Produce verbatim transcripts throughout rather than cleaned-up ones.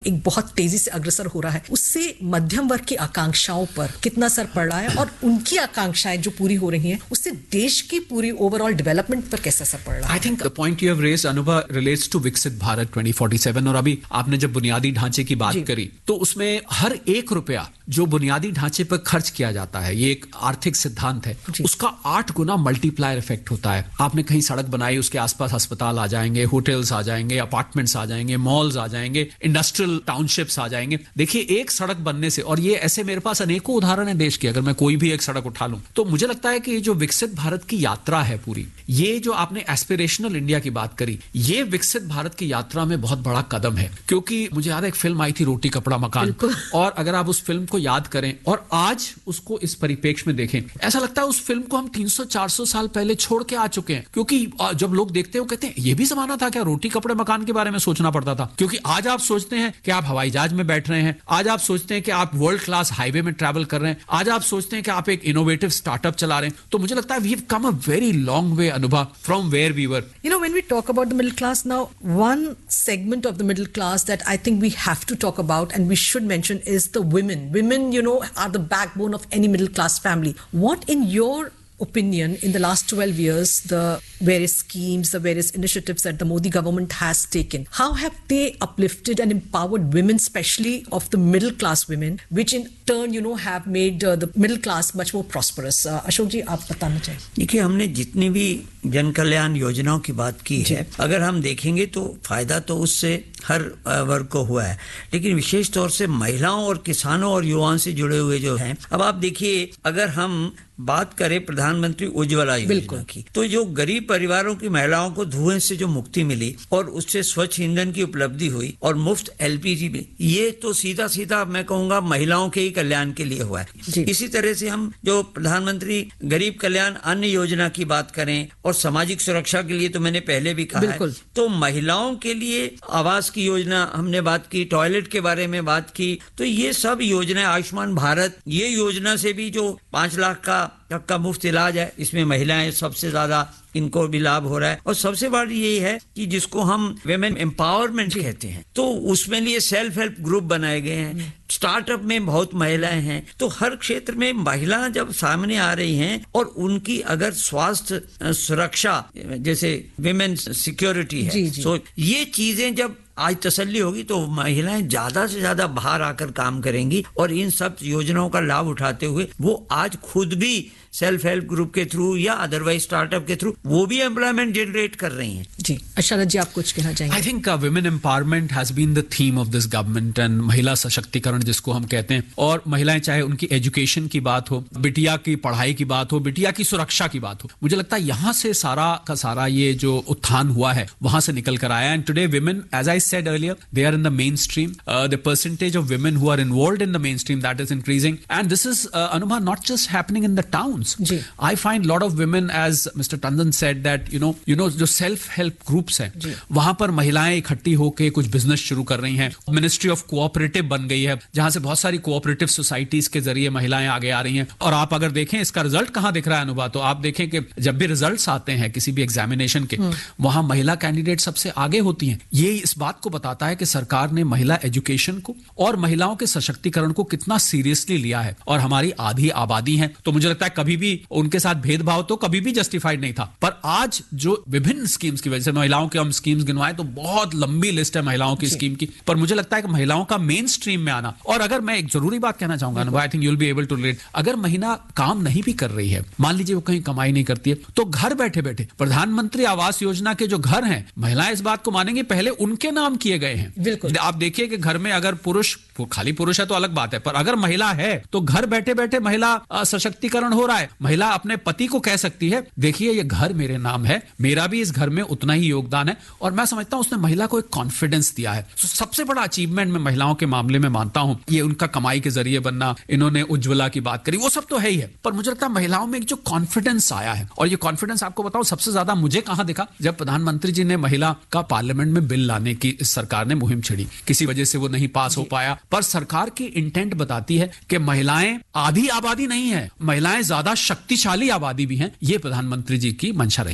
एक बहुत तेजी से अग्रसर हो रहा है, उससे मध्यम वर्ग की आकांक्षाओं पर कितना असर पड़ रहा है और उनकी आकांक्षाएं जो पूरी हो रही हैं उससे देश की पूरी ओवरऑल डेवलपमेंट पर कैसा असर पड़ रहा है? I think the point you have raised Anubha relates to विकसित भारत ट्वेंटी फोर्टी सेवन। और अभी आपने जब बुनियादी ढांचे की बात करी तो उसमें हर एक रुपया जो बुनियादी ढांचे पर खर्च किया जाता है, ये एक आर्थिक सिद्धांत है, उसका आठ गुना मल्टीप्लायर इफेक्ट होता है। आपने कहीं सड़क बनाई, उसके आसपास अस्पताल आ जाएंगे, होटल्स आ जाएंगे, अपार्टमेंट्स आ जाएंगे, मॉल्स आ जाएंगे, इंडस्ट्रियल टाउनशिप्स आ जाएंगे। देखिए एक सड़क बनने से, और ये ऐसे मेरे पास अनेकों उदाहरण है देश की, अगर मैं कोई भी एक सड़क उठा लूं तो मुझे लगता है कि ये जो विकसित भारत की यात्रा है पूरी, ये जो आपने एस्पिरेशनल इंडिया की बात करी, ये विकसित भारत की यात्रा में बहुत बड़ा कदम है। क्योंकि मुझे याद है एक फिल्म आई थी रोटी कपड़ा मकान, और अगर आप उस फिल्म को याद करें और आज उसको इस परिप्रेक्ष्य में देखें, ऐसा लगता है उस फिल्म को हम तीन सौ चार सौ साल पहले छोड़ के आ चुके हैं। क्योंकि जब लोग देखते हैं वो कहते हैं ये भी जमाना था क्या, रोटी कपड़े मकान के बारे में सोचना पड़ता था। क्योंकि आज आप सोचते हैं कि आप हवाई जहाज में बैठ रहे हैं, आज आप सोचते हैं कि आप वर्ल्ड क्लास हाईवे में ट्रैवल कर रहे हैं, आज आप सोचते हैं कि आप एक इनोवेटिव स्टार्टअप चला रहे हैं। तो मुझे लगता है we have come a very long way अनुभव from where we were. You know, when we talk about the middle class now, one segment of the middle class that I think we have to talk about and we should mention is the women. Women, you know, are the backbone of any middle class family. What, in your opinion, in the last twelve years, the various schemes, the various initiatives that the Modi government has taken, how have they uplifted and empowered women, especially of the middle class women, which in turn, you know, have made uh, the middle class much more prosperous? uh, Ashok ji, आप बताना चाहिए। देखिए, हमने जितनी भी जन कल्याण योजनाओं की बात की है, अगर हम देखेंगे तो फायदा तो उससे हर वर्ग को हुआ है, लेकिन विशेष तौर से महिलाओं और किसानों और युवाओं से जुड़े हुए जो हैं। अब आप देखिए, अगर हम बात करें प्रधानमंत्री उज्ज्वला योजना की, तो जो गरीब परिवारों की महिलाओं को धुएं से जो मुक्ति मिली और उससे स्वच्छ ईंधन की उपलब्धि हुई और मुफ्त एलपीजी में, ये तो सीधा सीधा मैं कहूंगा महिलाओं के ही कल्याण के लिए हुआ है। इसी तरह से हम जो प्रधानमंत्री गरीब कल्याण अन्न योजना की बात करें और सामाजिक सुरक्षा के लिए, तो मैंने पहले भी कहा है, तो महिलाओं के लिए आवास की योजना हमने बात की, टॉयलेट के बारे में बात की, तो ये सब योजनाएं, आयुष्मान भारत, ये योजना से भी जो पांच लाख का तक का मुफ्त इलाज है, इसमें महिलाएं सबसे ज्यादा, इनको भी लाभ हो रहा है। और सबसे बड़ी यही है कि जिसको हम विमेन एम्पावरमेंट कहते हैं, तो उसमें लिए सेल्फ हेल्प ग्रुप बनाए गए हैं, स्टार्टअप में बहुत महिलाएं हैं। तो हर क्षेत्र में महिलाएं जब सामने आ रही हैं और उनकी अगर स्वास्थ्य सुरक्षा, जैसे विमेन सिक्योरिटी है, तो ये चीजें जब आज तसल्ली होगी तो महिलाएं ज्यादा से ज्यादा बाहर आकर काम करेंगी और इन सब योजनाओं का लाभ उठाते हुए वो आज खुद भी सेल्फ हेल्प ग्रुप के थ्रू या अदरवाइज स्टार्टअप के थ्रू वो भी एम्प्लॉयमेंट जनरेट कर रही हैं। जी, अशरद जी, आप कुछ कहना चाहेंगे? I think women empowerment has been the theme of this government and महिला सशक्तिकरण जिसको हम कहते हैं। और महिलाएं, चाहे उनकी एजुकेशन की बात हो, बिटिया की पढ़ाई की बात हो, बिटिया की सुरक्षा की बात हो, मुझे लगता है यहां से सारा का सारा ये जो उत्थान हुआ है वहां से निकल कर आया। And today women, as I said earlier, they are in the mainstream. Uh, the percentage of women who are involved in the mainstream, that is increasing. And this is, uh, Anuma, not just happening in the towns. Ji. I find a lot of women, as Mister Tandon said, that, you know, you know, जो self-help groups हैं, वहां पर महिलाएं इकट्ठी होकर कुछ business शुरू कर रही हैं। मिनिस्ट्री ऑफ कोऑपरेटिव बन गई है, जहां से बहुत सारी कोऑपरेटिव सोसाइटीज के जरिए महिलाएं आगे आ रही हैं। और आप अगर देखें इसका रिजल्ट कहां दिख रहा है अनुभा, तो आप देखें कि जब भी रिजल्ट्स आते हैं किसी भी एग्जामिनेशन के, वहां महिला कैंडिडेट सबसे आगे होती हैं। ये इस बात को बताता है कि सरकार ने महिला एजुकेशन को और महिलाओं के सशक्तिकरण को कितना सीरियसली लिया है। और हमारी आधी आबादी है, तो मुझे लगता है कभी भी उनके साथ भेदभाव तो कभी भी जस्टिफाइड नहीं था। पर आज जो विभिन्न स्कीम्स की वजह से, महिलाओं के हम स्कीम्स गिनवाएं तो बहुत लंबी लिस्ट है महिलाओं की स्कीम की, पर मुझे लगता है कि महिलाओं का मेन स्ट्रीम में आना। और अगर मैं एक जरूरी बात कहना चाहूंगा, I think you will be able to relate, अगर महिला काम नहीं भी कर रही है, मान लीजिए वो कहीं कमाई नहीं करती है, तो घर बैठे बैठे प्रधानमंत्री आवास योजना के जो घर हैं, महिलाएं इस बात को मानेंगे पहले उनके नाम किए गए हैं। आप देखिए कि घर में अगर पुरुष, खाली पुरुष है तो अलग बात है, पर अगर महिला है तो घर बैठे बैठे महिला सशक्तिकरण हो रहा है। महिला अपने पति को कह सकती है, देखिए ये घर मेरे नाम है, मेरा भी इस घर में उतना ही योगदान है। और मैं समझता हूं उसने महिला को एक कॉन्फिडेंस दिया है। तो सबसे बड़ा अचीवमेंट मैं महिलाओं के मामले में मानता हूं ये उनका कमाई के जरिए बनना। इन्होंने उज्ज्वला की बात करी, वो सब तो है ही है, पर मुझे लगता है महिलाओं में एक जो कॉन्फिडेंस आया है, और ये कॉन्फिडेंस आपको बताऊं सबसे ज्यादा मुझे कहां दिखा, जब प्रधानमंत्री जी ने महिला का पार्लियामेंट में बिल लाने की इस सरकार ने मुहिम छिड़ी। किसी वजह से वो नहीं पास हो पाया, पर सरकार की इंटेंट बताती है कि महिलाएं आधी आबादी नहीं है, महिलाएं ज्यादा शक्तिशाली आबादी भी हैं। ये प्रधानमंत्री जी की मंशा रही है।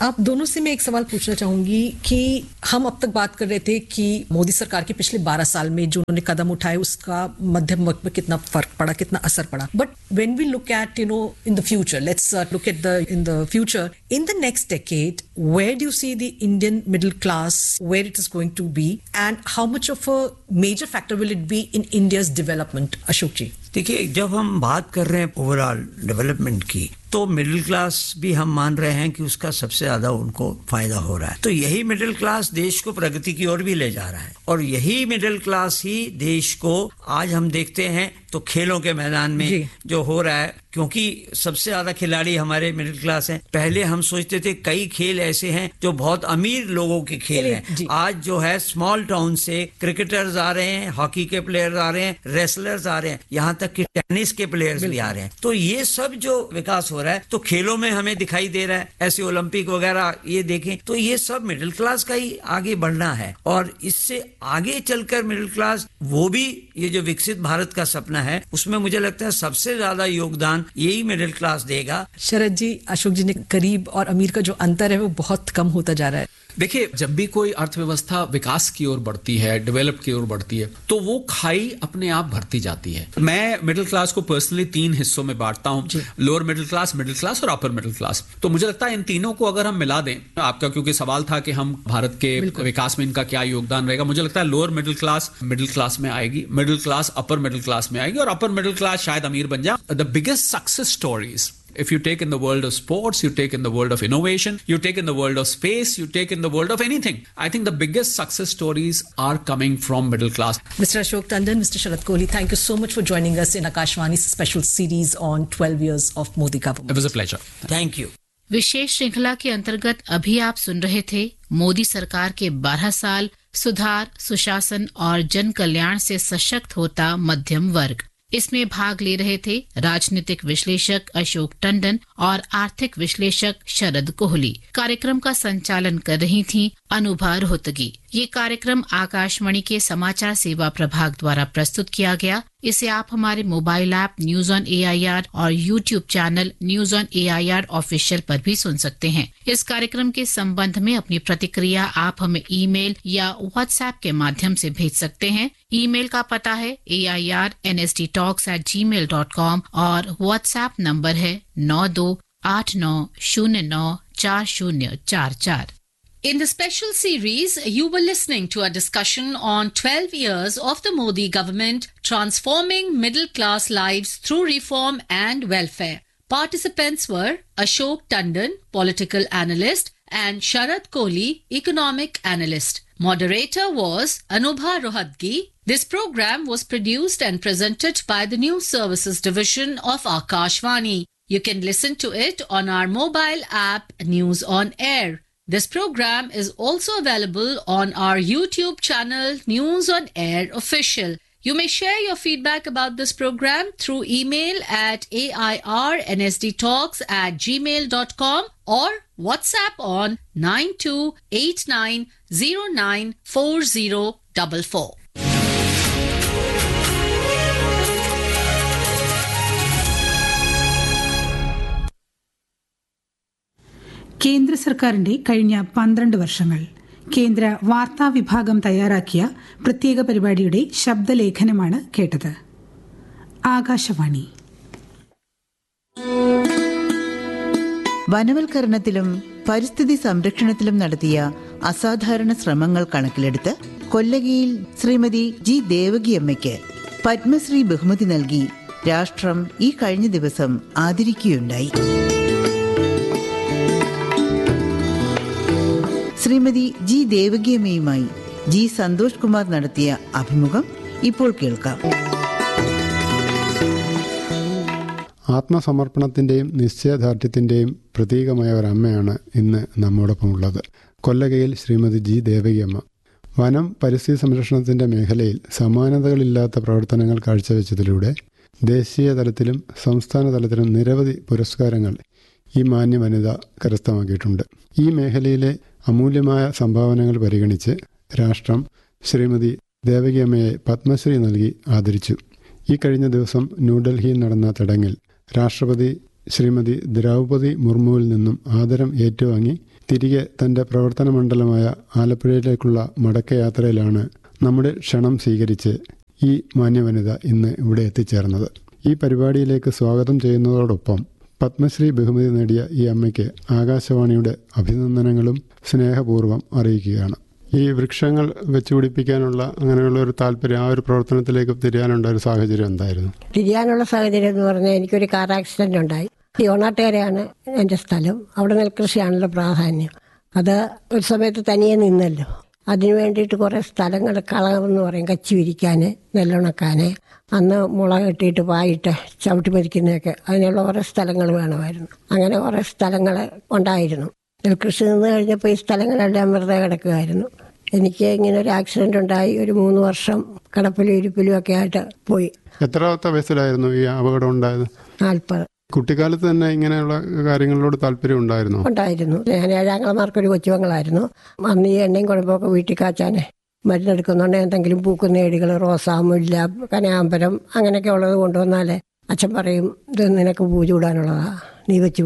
आप दोनों से मैं एक सवाल पूछना चाहूंगी कि हम अब तक बात कर रहे थे कि मोदी सरकार के पिछले बारह साल में जो उन्होंने कदम उठाए उसका मध्यम वर्ग पर कितना फर्क पड़ा, कितना असर पड़ा. But when we look at you know in the future, let's look at the in the future, in the next decade, where do you see the Indian middle class, where it is going to be, and how much of a major factor will it be in India's development? Ashok ji. देखिए, जब हम बात कर रहे हैं overall development की, तो middle class भी हम मान रहे हैं कि उसका सबसे ज्यादा उनको फायदा हो रहा है. तो यही मिडिल क्लास देश को प्रगति की ओर भी ले जा रहा है, और यही मिडिल क्लास ही देश को आज हम देखते हैं तो खेलों के मैदान में जो हो रहा है, क्योंकि सबसे ज्यादा खिलाड़ी हमारे मिडिल क्लास हैं. पहले हम सोचते थे कई खेल ऐसे हैं जो बहुत अमीर लोगों के खेल हैं. आज जो है स्मॉल टाउन से क्रिकेटर्स आ रहे हैं, हॉकी के प्लेयर्स आ रहे हैं, रेसलर्स आ रहे हैं, यहाँ तक कि टेनिस के प्लेयर्स भी आ रहे हैं. तो ये सब जो विकास हो रहा है तो खेलों में हमें दिखाई दे रहा है. ऐसे ओलंपिक वगैरह ये देखें तो ये सब मिडिल क्लास का ही आगे बढ़ना है, और इससे आगे चलकर मिडिल क्लास वो भी ये जो विकसित भारत का सपना है उसमें मुझे लगता है सबसे ज्यादा योगदान यही मिडिल क्लास देगा. शरद जी, अशोक जी ने गरीब और अमीर का जो अंतर है वो बहुत कम होता जा रहा है. देखिए, जब भी कोई अर्थव्यवस्था विकास की ओर बढ़ती है, डेवलप की ओर बढ़ती है, तो वो खाई अपने आप भरती जाती है. मैं मिडिल क्लास को पर्सनली तीन हिस्सों में बांटता हूं, lower middle class, middle class और अपर मिडिल क्लास. तो मुझे लगता है इन तीनों को अगर हम मिला दें, आपका क्योंकि सवाल था कि हम भारत के विकास में इनका क्या योगदान रहेगा, मुझे लगता है lower middle class middle class में आएगी, middle class upper middle class में आएगी, और अपर मिडिल क्लास शायद अमीर बन जाए. The biggest success stories, if you take in the world of sports, you take in the world of innovation, you take in the world of space, you take in the world of anything, I think the biggest success stories are coming from middle class. Mister Ashok Tandon, Mister Sharad Kohli, thank you so much for joining us in Akashvani's special series on twelve years of Modi government. It was a pleasure. Thank you. विशेष श्रृंखला के अंतर्गत अभी आप सुन रहे थे मोदी सरकार के बारह साल, सुधार, सुशासन और जन कल्याण से सशक्त होता मध्यम वर्ग. इसमें भाग ले रहे थे राजनीतिक विश्लेषक अशोक टंडन और आर्थिक विश्लेषक शरद कोहली. कार्यक्रम का संचालन कर रही थीं अनुभा रोहतगी. ये कार्यक्रम आकाशवाणी के समाचार सेवा प्रभाग द्वारा प्रस्तुत किया गया. इसे आप हमारे mobile app news on A I R और YouTube channel news on A I R official पर भी सुन सकते हैं. इस कार्यक्रम के संबंध में अपनी प्रतिक्रिया आप हमें ईमेल या व्हाट्सएप के माध्यम से भेज सकते हैं. ईमेल का पता है ए I R N S D talks eight ji mail dot com और व्हाट्सएप नंबर है नौ दो आठ नौ शून्य नौ चार शून्य चार चार. In the special series, you were listening to a discussion on twelve years of the Modi government transforming middle-class lives through reform and welfare. Participants were Ashok Tandon, political analyst, and Sharad Kohli, economic analyst. Moderator was Anubha Rohatgi. This program was produced and presented by the News Services Division of Akashvani. You can listen to it on our mobile app News on Air. This program is also available on our YouTube channel News on Air Official. You may share your feedback about this program through email at a i r n s d talks at gmail dot com or WhatsApp on nine two eight nine zero nine four zero four four. കേന്ദ്ര സർക്കാരിന്റെ കഴിഞ്ഞ പന്ത്രണ്ട് വർഷങ്ങൾ കേന്ദ്ര വാർത്താ വിഭാഗം തയ്യാറാക്കിയ പ്രത്യേക പരിപാടിയുടെ ശബ്ദലേഖനമാണ് കേട്ടത്. ആകാശവാണി. വനവൽക്കരണത്തിലും പരിസ്ഥിതി സംരക്ഷണത്തിലും നടത്തിയ അസാധാരണ ശ്രമങ്ങൾ കണക്കിലെടുത്ത് കൊല്ലകിയിൽ ശ്രീമതി ജി ദേവകിയമ്മയ്ക്ക് പത്മശ്രീ ബഹുമതി നൽകി രാഷ്ട്രം ഈ കഴിഞ്ഞ ദിവസം ആദരിക്കുകയുണ്ടായി. ശ്രീമതി ജി ദേവകിയമ്മയുമായി ജി സന്തോഷ് കുമാർ നടത്തിയ അഭിമുഖം ഇപ്പോൾ കേൾക്കാം. ആത്മസമർപ്പണത്തിന്റെയും നിശ്ചയദാർഢ്യത്തിന്റെയും പ്രതീകമായ ഒരമ്മയാണ് ഇന്ന് നമ്മോടൊപ്പം ഉള്ളത്. കൊല്ലകയിൽ ശ്രീമതി ജി ദേവകിയമ്മ വനം പരിസ്ഥിതി സംരക്ഷണത്തിന്റെ മേഖലയിൽ സമാനതകളില്ലാത്ത പ്രവർത്തനങ്ങൾ കാഴ്ചവെച്ചതിലൂടെ ദേശീയ തലത്തിലും സംസ്ഥാന തലത്തിലും നിരവധി പുരസ്കാരങ്ങൾ ഈ മാന്യ വനിത കരസ്ഥമാക്കിയിട്ടുണ്ട്. ഈ മേഖലയിലെ അമൂല്യമായ സംഭാവനകൾ പരിഗണിച്ച് രാഷ്ട്രം ശ്രീമതി ദേവകിയമ്മയെ പത്മശ്രീ നൽകി ആദരിച്ചു. ഈ കഴിഞ്ഞ ദിവസം ന്യൂഡൽഹിയിൽ നടന്ന ചടങ്ങിൽ രാഷ്ട്രപതി ശ്രീമതി ദ്രൗപദി മുർമുവിൽ നിന്നും ആദരം ഏറ്റുവാങ്ങി തിരികെ തൻ്റെ പ്രവർത്തന മണ്ഡലമായ ആലപ്പുഴയിലേക്കുള്ള മടക്കയാത്രയിലാണ് നമ്മുടെ ക്ഷണം സ്വീകരിച്ച് ഈ മാന്യവനിത ഇന്ന് ഇവിടെ എത്തിച്ചേർന്നത്. ഈ പരിപാടിയിലേക്ക് സ്വാഗതം ചെയ്യുന്നതോടൊപ്പം പത്മശ്രീ ബഹുമതി നേടിയ ഈ അമ്മയ്ക്ക് ആകാശവാണിയുടെ അഭിനന്ദനങ്ങളും സ്നേഹപൂർവ്വം അറിയിക്കുകയാണ്. ഈ വൃക്ഷങ്ങൾ വെച്ചുപിടിപ്പിക്കാനുള്ള അങ്ങനെയുള്ള ഒരു താല്പര്യം, ആ ഒരു പ്രവർത്തനത്തിലേക്ക് തിരിയാനുള്ള ഒരു സാഹചര്യം എന്തായിരുന്നു? തിരിയാനുള്ള സാഹചര്യം എന്ന് പറഞ്ഞാൽ എനിക്കൊരു കാർ ആക്സിഡന്റ് ഉണ്ടായി. യോണാട്ടുകരയാണ് എൻ്റെ സ്ഥലം. അവിടെ നെൽകൃഷിയാണല്ലോ പ്രാധാന്യം. അത് ഒരു സമയത്ത് തനിയെ നിന്നല്ലോ. അതിനു വേണ്ടിയിട്ട് കുറേ സ്ഥലങ്ങൾ കളമെന്ന് പറയും, കച്ചി വിരിക്കാൻ, നെല്ലുണക്കാൻ, അന്ന് മുള കെട്ടിയിട്ട് പായിട്ട് ചവിട്ടി മരിക്കുന്നതൊക്കെ, അതിനുള്ള കുറേ സ്ഥലങ്ങൾ വേണമായിരുന്നു. അങ്ങനെ കുറേ സ്ഥലങ്ങൾ ഉണ്ടായിരുന്നു. നെൽകൃഷി നിന്ന് കഴിഞ്ഞപ്പോൾ ഈ സ്ഥലങ്ങളെല്ലാം വെറുതെ കിടക്കുകയായിരുന്നു. എനിക്ക് ഇങ്ങനെ ഒരു ആക്സിഡന്റ് ഉണ്ടായി. ഒരു മൂന്ന് വർഷം കിടപ്പിലും ഇരിപ്പിലും ഒക്കെ ആയിട്ട് പോയി. എത്രാമത്തെ വയസ്സിലായിരുന്നു ഈ അപകടം ഉണ്ടായത്? നാൽപ്പത്. കുട്ടിക്കാലത്ത് തന്നെ ഇങ്ങനെയുള്ള കാര്യങ്ങളോട് താല്പര്യം ഉണ്ടായിരുന്നു? ഉണ്ടായിരുന്നു. ഞാൻ ഏഴാംക്ലാമാർക്കൊരു കൊച്ചുമകളായിരുന്നു. അന്ന് ഈ എണ്ണയും കുഴപ്പമൊക്കെ വീട്ടിൽ കാച്ചാനേ മരുന്നെടുക്കുന്നുണ്ട്. എന്തെങ്കിലും പൂക്കുന്ന ചെടികൾ, റോസാ, മുല്ല, കനകാമ്പരം അങ്ങനെയൊക്കെ ഉള്ളത് കൊണ്ടുവന്നാലേ അച്ഛൻ പറയും, ഇത് നിനക്ക് പൂ ചൂടാനുള്ളതാ, നീ വെച്ച്